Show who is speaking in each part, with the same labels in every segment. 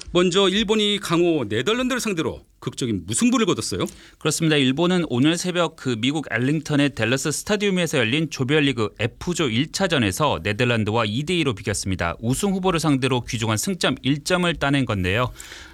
Speaker 1: 먼저 일본이 강호 네덜란드를 상대로 극적인 무승부를 거뒀어요.
Speaker 2: 그렇습니다. 일본은 오늘 새벽 미국 엘링턴의 댈러스 스타디움에서 열린 조별리그 F조 1차전에서 네덜란드와 2대2로 비겼습니다. 우승 후보를 상대로 귀중한 승점 1점을 따낸 건데요.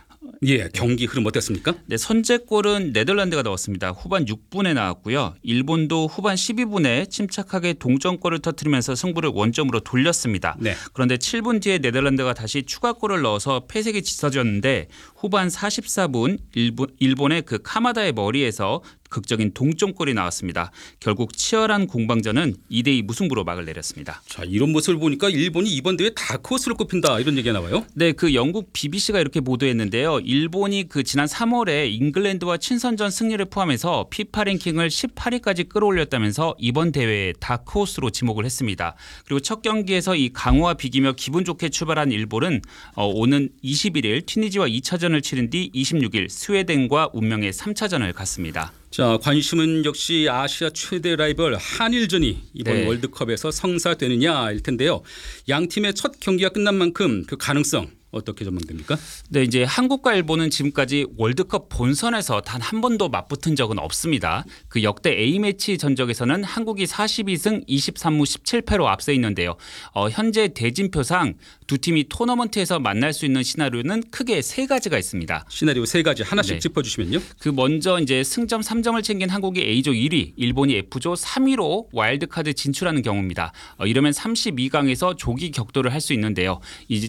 Speaker 1: 예, 경기 흐름 어땠습니까?
Speaker 2: 네, 선제골은 네덜란드가 넣었습니다. 후반 6분에 나왔고요. 일본도 후반 12분에 침착하게 동점골을 터뜨리면서 승부를 원점으로 돌렸습니다.
Speaker 1: 네.
Speaker 2: 그런데 7분 뒤에 네덜란드가 다시 추가골을 넣어서 패색이 짙어졌는데 후반 44분 일본의 카마다의 머리에서 극적인 동점골이 나왔습니다. 결국 치열한 공방전은 2대2 무승부로 막을 내렸습니다.
Speaker 1: 자, 이런 모습을 보니까 일본이 이번 대회 다크호스로 꼽힌다 이런 얘기가 나와요.
Speaker 2: 네, 영국 BBC가 이렇게 보도했는데요. 일본이 지난 3월에 잉글랜드와 친선전 승리를 포함해서 피파 랭킹을 18위까지 끌어올렸다면서 이번 대회에 다크호스로 지목을 했습니다. 그리고 첫 경기에서 이 강호와 비기며 기분 좋게 출발한 일본은 오는 21일 튀니지와 2차전을 치른 뒤 26일 스웨덴과 운명의 3차전을 갔습니다.
Speaker 1: 자, 관심은 역시 아시아 최대 라이벌 한일전이 이번
Speaker 2: 네.
Speaker 1: 월드컵에서 성사되느냐일 텐데요. 양 팀의 첫 경기가 끝난 만큼 그 가능성 어떻게 전망됩니까?
Speaker 2: 네, 이제 한국과 일본은 지금까지 월드컵 본선에서 단 한 번도 맞붙은 적은 없습니다. 역대 A매치 전적에서는 한국이 42승 23무 17패로 앞서 있는데요. 현재 대진표상 두 팀이 토너먼트에서 만날 수 있는 시나리오는 크게 세 가지가 있습니다.
Speaker 1: 시나리오 세 가지 하나씩
Speaker 2: 네.
Speaker 1: 짚어주시면요.
Speaker 2: 먼저 이제 승점 3점을 챙긴 한국이 A조 1위, 일본이 F조 3위로 와일드카드 진출하는 경우입니다. 이러면 32강에서 조기 격돌을 할 수 있는데요.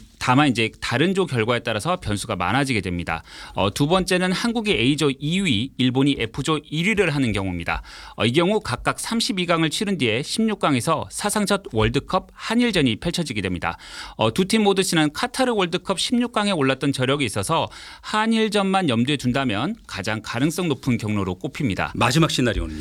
Speaker 2: 다만 이제 다른 조 결과에 따라서 변수가 많아지게 됩니다. 두 번째는 한국이 A조 2위, 일본이 F조 1위를 하는 경우입니다. 이 경우 각각 32강을 치른 뒤에 16강에서 사상 첫 월드컵 한일전이 펼쳐지게 됩니다. 두 팀 모두 지난 카타르 월드컵 16강에 올랐던 저력이 있어서 한일전만 염두에 둔다면 가장 가능성 높은 경로로 꼽힙니다.
Speaker 1: 마지막 시나리오는요?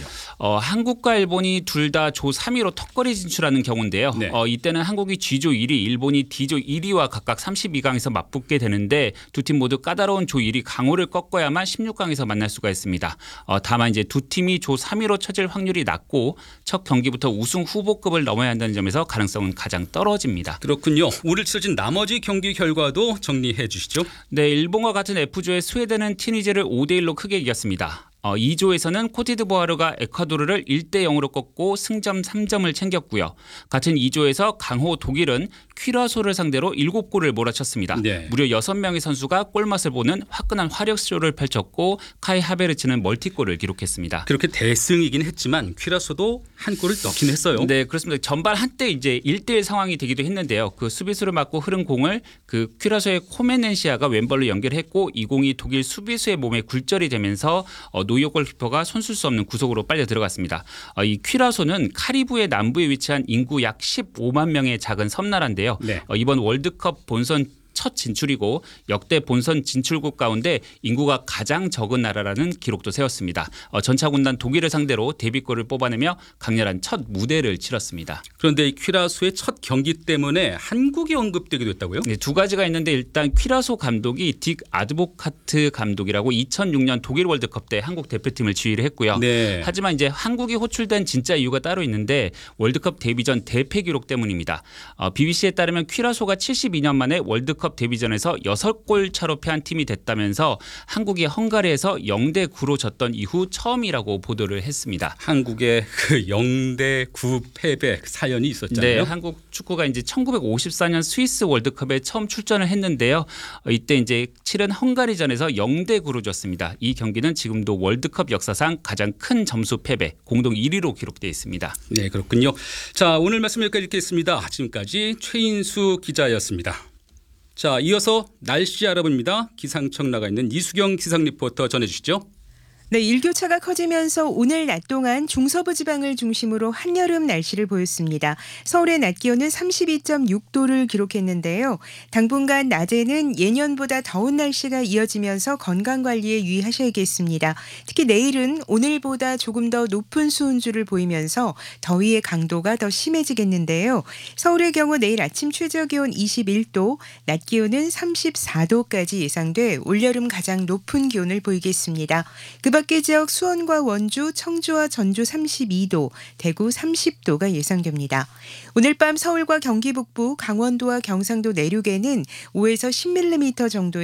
Speaker 2: 한국과 일본이 둘 다 조 3위로 턱걸이 진출하는 경우인데요.
Speaker 1: 네.
Speaker 2: 이때는 한국이 G조 1위, 일본이 D조 1위와 각각 32강에서 맞붙게 되는데 두 팀 모두 까다로운 조 1위 강호를 꺾어야만 16강에서 만날 수가 있습니다. 다만 이제 두 팀이 조 3위로 쳐질 확률이 낮고 첫 경기부터 우승 후보급을 넘어야 한다는 점에서 가능성은 가장 떨어집니다.
Speaker 1: 그렇군요. 오늘 치러진 나머지 경기 결과도 정리해 주시죠.
Speaker 2: 네, 일본과 같은 F조의 스웨덴은 튀니지를 5대1로 크게 이겼습니다. 2조에서는 코트디부아르가 에콰도르를 1대0으로 꺾고 승점 3점을 챙겼고요. 같은 2조에서 강호 독일은 퀴라소를 상대로 7골을 몰아쳤습니다.
Speaker 1: 네.
Speaker 2: 무려 6명의 선수가 골맛을 보는 화끈한 화력쇼를 펼쳤고 카이 하베르츠는 멀티골을 기록했습니다.
Speaker 1: 그렇게 대승이긴 했지만 퀴라소도 한 골을 넣긴 했어요.
Speaker 2: 네, 그렇습니다. 전반 한때 이제 1대1 상황이 되기도 했는데요. 수비수를 맞고 흐른 공을 퀴라소의 코메넨시아가 왼발로 연결했고 이 공이 독일 수비수의 몸에 굴절이 되면서 노이어 골키퍼가 손쓸 수 없는 구석으로 빨려 들어갔습니다. 이 퀴라소는 카리브해 남부에 위치한 인구 약 15만 명의 작은 섬나라인데요.
Speaker 1: 네.
Speaker 2: 이번 월드컵 본선 첫 진출이고 역대 본선 진출국 가운데 인구가 가장 적은 나라라는 기록도 세웠습니다. 전차군단 독일을 상대로 데뷔골을 뽑아내며 강렬한 첫 무대를 치렀습니다.
Speaker 1: 그런데 이 퀴라소의 첫 경기 때문에 한국이 언급되기도 했다고요?
Speaker 2: 네, 두 가지가 있는데 일단 퀴라소 감독이 딕 아드보카트 감독이라고 2006년 독일 월드컵 때 한국 대표팀을 지휘를 했고요.
Speaker 1: 네.
Speaker 2: 하지만 이제 한국이 호출된 진짜 이유가 따로 있는데 월드컵 데뷔 전 대패 기록 때문입니다. BBC에 따르면 퀴라소가 72년 만에 월드컵 데뷔전에서 6골 차로 패한 팀이 됐다면서 한국이 헝가리에서 0대9로 졌던 이후 처음이라고 보도를 했습니다.
Speaker 1: 한국의 0대9 패배 사연이 있었잖아요.
Speaker 2: 네, 한국 축구가 이제 1954년 스위스 월드컵에 처음 출전을 했는데요. 이때 이제 치른 헝가리전에서 0대9로 졌습니다. 이 경기는 지금도 월드컵 역사상 가장 큰 점수 패배, 공동 1위로 기록되어 있습니다.
Speaker 1: 네, 그렇군요. 자, 오늘 말씀 여기까지 듣겠습니다. 지금까지 최인수 기자였습니다. 자, 이어서 날씨 알아봅니다. 기상청 나가 있는 이수경 기상 리포터 전해주시죠.
Speaker 3: 네, 일교차가 커지면서 오늘 낮 동안 중서부 지방을 중심으로 한여름 날씨를 보였습니다. 서울의 낮 기온은 32.6도를 기록했는데요. 당분간 낮에는 예년보다 더운 날씨가 이어지면서 건강관리에 유의하셔야겠습니다. 특히 내일은 오늘보다 조금 더 높은 수온주를 보이면서 더위의 강도가 더 심해지겠는데요. 서울의 경우 내일 아침 최저기온 21도, 낮 기온은 34도까지 예상돼 올여름 가장 높은 기온을 보이겠습니다. 그 밖의 지역 수원과 원주, 청주와 전주 32도, 대구 30도가 예상됩니다. 오늘 밤 서울과 경기 북부, 강원도와 경상도 내륙에는 5에서 10mm 정도의